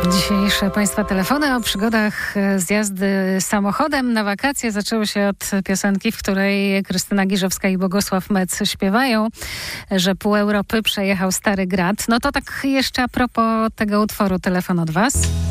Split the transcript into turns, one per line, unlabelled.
Dzisiejsze Państwa telefony o przygodach z jazdy samochodem na wakacje zaczęły się od piosenki, w której Krystyna Giżowska i Bogosław Mec śpiewają, że pół Europy przejechał Stary Grad. No to tak jeszcze a propos tego utworu, telefon od Was.